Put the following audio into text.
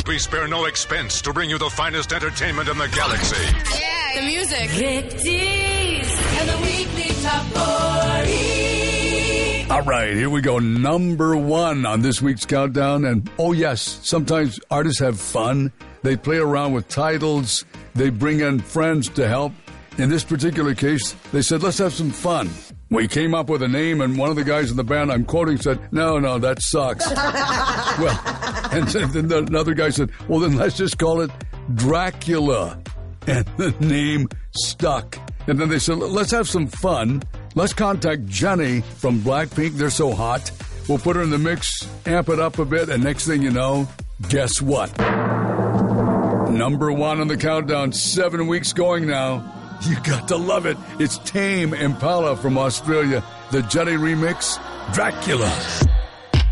We spare no expense to bring you the finest entertainment in the galaxy. Yeah, the music. Rick Dees and the weekly top 40. All right, here we go. Number 1 on this week's countdown. And, oh, yes, sometimes artists have fun. They play around with titles. They bring in friends to help. In this particular case, they said, let's have some fun. We came up with a name, and one of the guys in the band I'm quoting said, no, that sucks. Well, and then another guy said, well, then let's just call it Dracula. And the name stuck. And then they said, let's have some fun. Let's contact Jenny from Blackpink. They're so hot. We'll put her in the mix, amp it up a bit, and next thing you know, guess what? Number 1 on the countdown, 7 weeks going now. You got to love it. It's Tame Impala from Australia. The Jenny remix, Dracula.